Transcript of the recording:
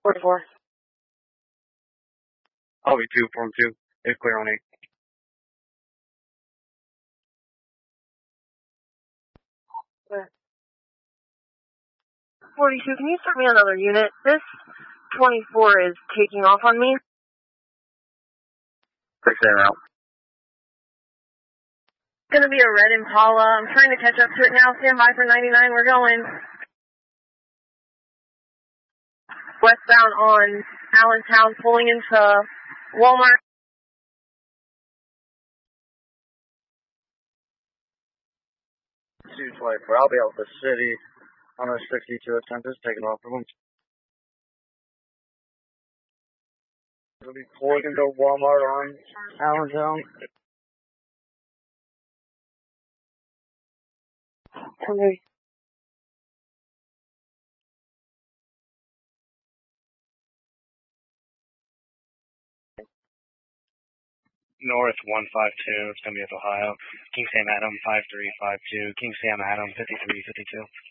44. I'll be 2, form 2. It's clear on 8. Clear. 42, can you start me another unit? This 24 is taking off on me. 6 air out. It's gonna be a red Impala. I'm trying to catch up to it now. Stand by for 99. We're going. Westbound on Allentown, pulling into Walmart. 224. I'll be out of the city on a 62 attempt. Just taking off from them. It'll be pulling into Walmart on Allentown. Okay. North 152. It's going to be at Ohio. King Sam Adam 5352. King Sam Adam 5352.